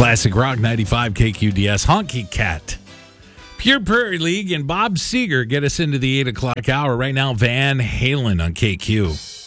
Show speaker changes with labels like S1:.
S1: Classic Rock 95 KQDS. Honky Cat. Pure Prairie League and Bob Seger get us into the 8 o'clock hour. Right now, Van Halen on KQ.